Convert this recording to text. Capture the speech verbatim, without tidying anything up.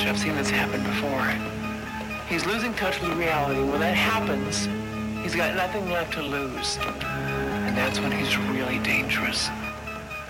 touch. I've seen this happen before. He's losing touch with reality. When that happens, he's got nothing left to lose. And that's when he's really dangerous.